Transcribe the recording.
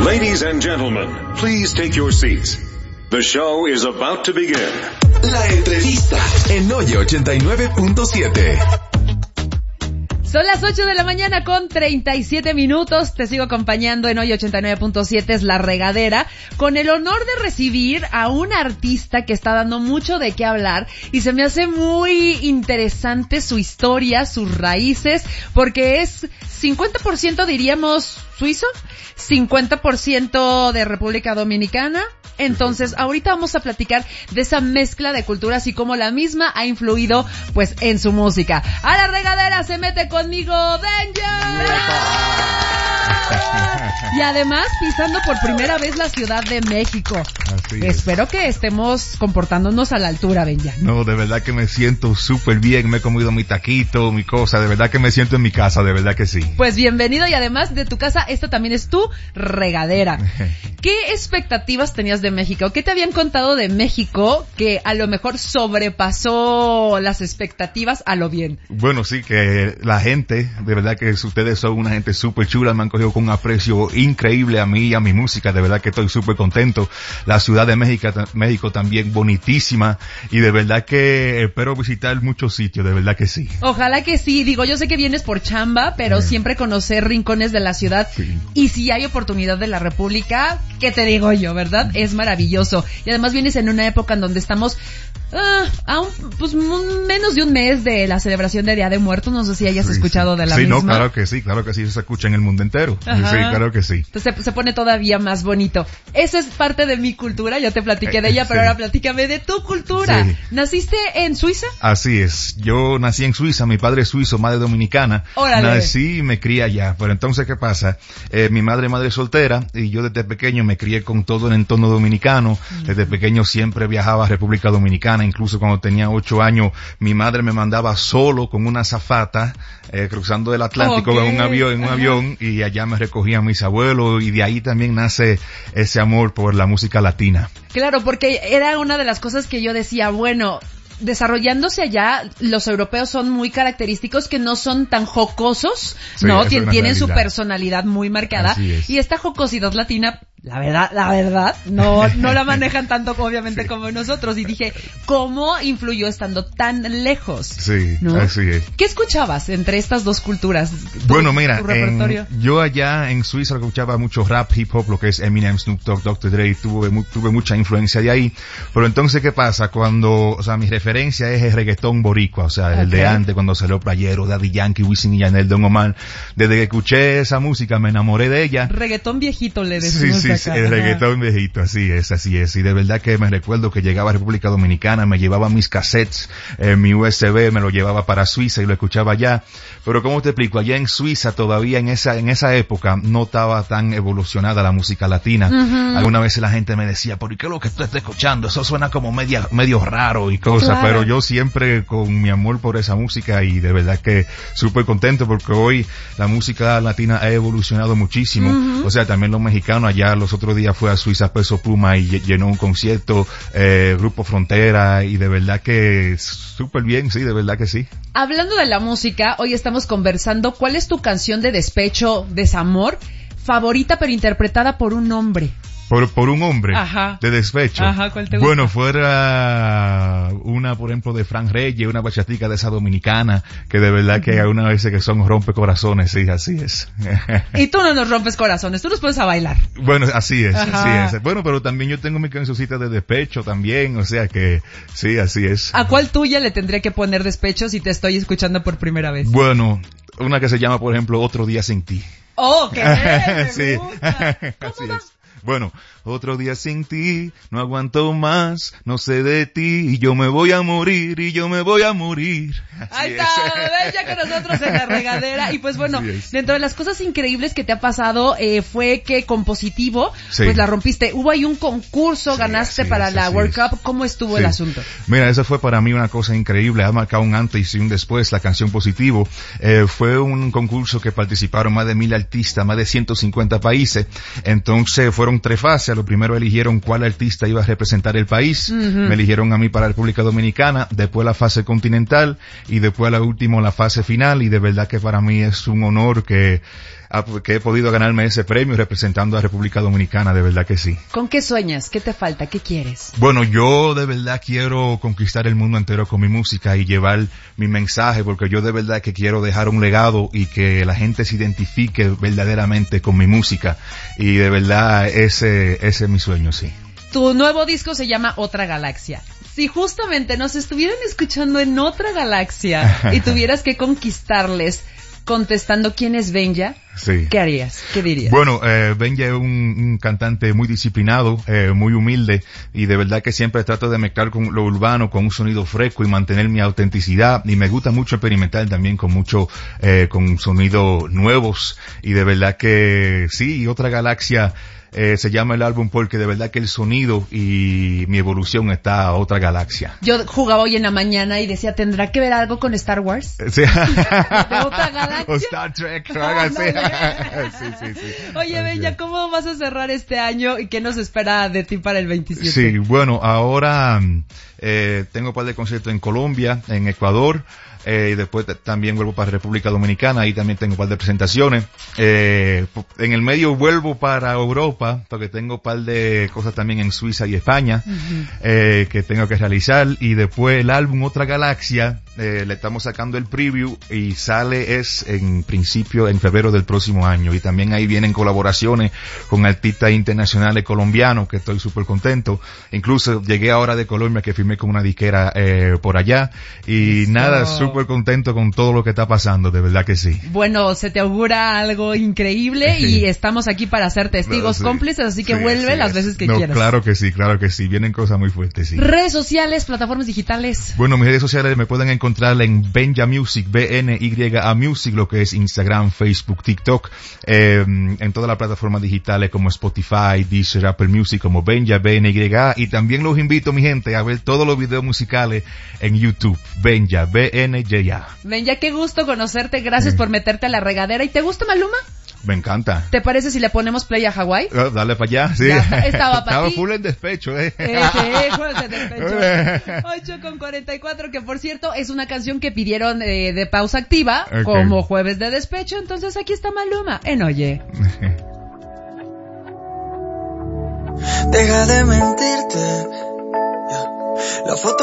Ladies and gentlemen, please take your seats. The show is about to begin. La entrevista en Hoy 89.7. Son las 8 de la mañana con 37 minutos. Te sigo acompañando en Hoy 89.7, es La Regadera, con el honor de recibir a un artista que está dando mucho de qué hablar y se me hace muy interesante su historia, sus raíces, porque es 50% diríamos suizo, 50% de República Dominicana. Entonces, ahorita vamos a platicar de esa mezcla de culturas y cómo la misma ha influido, pues, en su música. A La Regadera se mete conmigo Benja. Y además, pisando por primera vez la Ciudad de México. Espero que estemos comportándonos a la altura, Benja. No, de verdad que me siento súper bien. Me he comido mi taquito, mi cosa. De verdad que me siento en mi casa, de verdad que sí. Pues bienvenido, y además de tu casa, esta también es tu regadera. ¿Qué expectativas tenías de México? ¿Qué te habían contado de México que a lo mejor sobrepasó las expectativas a lo bien? Bueno, sí, que la gente, de verdad que ustedes son una gente súper chula, me han cogido con un aprecio increíble a mí y a mi música, de verdad que estoy súper contento. La Ciudad de México también bonitísima, y de verdad que espero visitar muchos sitios, de verdad que sí. Ojalá que sí, digo, yo sé que vienes por chamba, pero siempre conocer rincones de la ciudad, y si hay oportunidad de la República, ¿qué te digo yo, verdad? Es maravilloso, y además vienes en una época en donde estamos pues menos de un mes de la celebración de Día de Muertos. No sé si hayas escuchado de la misma. Sí, no, claro que sí, se escucha en el mundo entero. Ajá. Sí, claro que sí. Entonces se pone todavía más bonito. Esa es parte de mi cultura, yo te platiqué de ella, pero ahora platícame de tu cultura. Sí. ¿Naciste en Suiza? Así es, yo nací en Suiza, mi padre es suizo, madre dominicana. Órale. Nací y me crié allá, pero entonces, ¿qué pasa? Mi madre soltera, y yo desde pequeño me crié con todo el entorno dominicano. Desde pequeño siempre viajaba a República Dominicana, incluso cuando tenía 8 años, mi madre me mandaba solo con una azafata, cruzando el Atlántico en un avión, y allá me recogían mis abuelos, y de ahí también nace ese amor por la música latina. Claro, porque era una de las cosas que yo decía, bueno, desarrollándose allá, los europeos son muy característicos, que no son tan jocosos, sí, ¿no? Tienen su personalidad muy marcada, y esta jocosidad latina, la verdad, no la manejan tanto, obviamente, como nosotros. Y dije, ¿cómo influyó estando tan lejos? Sí, ¿no? Así es. ¿Qué escuchabas entre estas dos culturas? Bueno, mira, yo allá en Suiza escuchaba mucho rap, hip hop, lo que es Eminem, Snoop Dogg, Dr. Dre, tuve mucha influencia de ahí. Pero entonces, ¿qué pasa? Mi referencia es el reggaetón boricua, el de antes, cuando salió Playero, Daddy Yankee, Wisin y Yandel, Don Omar. Desde que escuché esa música me enamoré de ella. Reggaetón viejito le decimos. Sí, el reggaetón viejito, así es. Y de verdad que me recuerdo que llegaba a República Dominicana, me llevaba mis cassettes, mi USB, me lo llevaba para Suiza y lo escuchaba allá. Pero ¿cómo te explico? Allá en Suiza todavía en esa época no estaba tan evolucionada la música latina. Alguna vez la gente me decía, ¿por qué lo que tú estás escuchando? Eso suena como medio raro y cosas. Claro. Pero yo siempre con mi amor por esa música, y de verdad que súper contento, porque hoy la música latina ha evolucionado muchísimo. También los mexicanos allá, los otros días fue a Suiza Peso Pluma y llenó un concierto, Grupo Frontera, y de verdad que súper bien, sí, de verdad que sí. Hablando de la música, hoy estamos conversando, ¿cuál es tu canción de despecho, desamor, favorita pero interpretada por un hombre? Por un hombre. Ajá. De despecho. Ajá, ¿cuál te gusta? Bueno, fuera una, por ejemplo, de Fran Reyes, una bachatica de esa dominicana, que de verdad que hay una veces que son rompecorazones, sí, así es. Y tú no nos rompes corazones, tú nos pones a bailar. Bueno, así es. Bueno, pero también yo tengo mi cancioncita de despecho también, que sí, así es. ¿A cuál tuya le tendría que poner despecho si te estoy escuchando por primera vez? Bueno, una que se llama, por ejemplo, Otro Día Sin Ti. ¡Oh, qué bien! Sí. ¿Cómo va? Bueno, otro día sin ti, no aguanto más, no sé de ti, y yo me voy a morir, Ahí está, ya con nosotros en La Regadera. Y pues bueno, dentro de las cosas increíbles que te ha pasado, fue que con Positivo, pues la rompiste. Hubo ahí un concurso, ganaste para la World Cup. ¿Cómo estuvo el asunto? Mira, eso fue para mí una cosa increíble, ha marcado un antes y un después, la canción Positivo. Fue un concurso que participaron más de 1000 artistas, más de 150 países. Entonces fueron 3 fases. A lo primero eligieron cuál artista iba a representar el país. Me eligieron a mí para República Dominicana, después la fase continental y después la última, la fase final. Y de verdad que para mí es un honor que que he podido ganarme ese premio representando a República Dominicana, de verdad que sí. ¿Con qué sueñas? ¿Qué te falta? ¿Qué quieres? Bueno, yo de verdad quiero conquistar el mundo entero con mi música y llevar mi mensaje, porque yo de verdad que quiero dejar un legado y que la gente se identifique verdaderamente con mi música. Y de verdad ese es mi sueño, sí. Tu nuevo disco se llama Otra Galaxia. Si justamente nos estuvieran escuchando en otra galaxia y tuvieras que conquistarles contestando quién es Benja, sí. ¿Qué harías? ¿Qué dirías? Bueno, Benja es un cantante muy disciplinado, muy humilde, y de verdad que siempre trato de mezclar con lo urbano, con un sonido fresco y mantener mi autenticidad, y me gusta mucho experimentar también con con sonidos nuevos, y de verdad que sí, Otra Galaxia se llama el álbum porque de verdad que el sonido y mi evolución está a otra galaxia. Yo jugaba hoy en la mañana y decía, ¿tendrá que ver algo con Star Wars? Sí. ¿De otra galaxia? O Star Trek, o algo así. Sí. Oye, Benja, ¿cómo vas a cerrar este año y qué nos espera de ti para el 27? Sí, bueno, ahora tengo un par de conciertos en Colombia, en Ecuador, y después también vuelvo para República Dominicana, ahí también tengo un par de presentaciones. En el medio vuelvo para Europa, porque tengo un par de cosas también en Suiza y España, que tengo que realizar, y después el álbum Otra Galaxia, le estamos sacando el preview y sale en principio en febrero del próximo año, y también ahí vienen colaboraciones con artistas internacionales colombianos, que estoy súper contento. Incluso llegué ahora de Colombia, que firmé con una disquera por allá, y Eso. nada, súper contento con todo lo que está pasando, de verdad que sí. Bueno, se te augura algo increíble y estamos aquí para ser testigos cómplices, así que vuelve las veces que quieras. Claro que sí, vienen cosas muy fuertes, sí. Redes sociales, plataformas digitales. Bueno, mis redes sociales me pueden encontrar en Benja Music, BNYA Music, lo que es Instagram, Facebook, TikTok, en todas las plataformas digitales como Spotify, Deezer, Apple Music, como Benja, BNYA, y también los invito, mi gente, a ver todos los videos musicales en YouTube, Benja, BNYA. Benja, qué gusto conocerte, gracias por meterte a la regadera. ¿Y te gusta Maluma? Me encanta. ¿Te parece si le ponemos play a Hawái? Dale para allá, sí. Estaba full en despecho, Sí, full en despecho. 8:44, que por cierto es una canción que pidieron de pausa activa, como jueves de despecho, entonces aquí está Maluma en Oye. Deja de mentirte. La foto